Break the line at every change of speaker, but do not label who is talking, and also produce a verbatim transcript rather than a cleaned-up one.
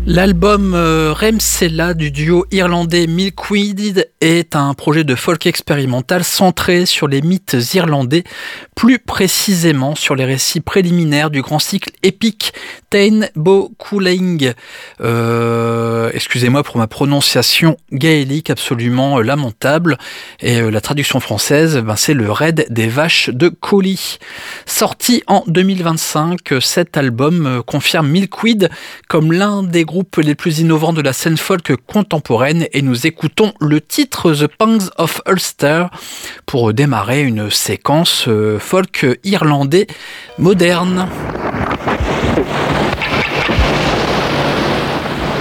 L'album euh, Remsela du duo irlandais Milkweed est un projet de folk expérimental centré sur les mythes irlandais, plus précisément sur les récits préliminaires du grand cycle épique Tain Bo Cuailnge. Euh, excusez-moi pour ma prononciation gaélique absolument lamentable. Et euh, la traduction française, ben, c'est le raid des vaches de Collie. Sorti en deux mille vingt-cinq, cet album euh, confirme Milkweed comme l'un des groupes les plus innovants de la scène folk contemporaine, et nous écoutons le titre The Pangs of Ulster pour démarrer une séquence folk irlandais moderne.